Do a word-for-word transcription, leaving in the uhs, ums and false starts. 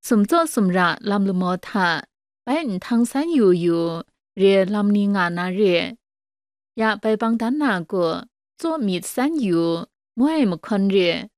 สมโจสมระลำลุมอทะไปอินทางสันอยู่อยู่เรียลำนีงานาเรียอยากไปบังดันนาก็โจมีดสันอยู่มวยมคนเรีย